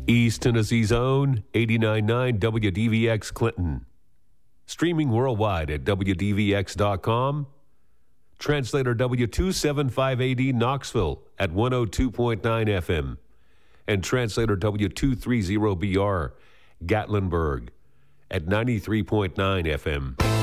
East Tennessee's own 89.9 WDVX Clinton. Streaming worldwide at WDVX.com. Translator W275AD Knoxville at 102.9 FM. And Translator W230BR Gatlinburg at 93.9 FM.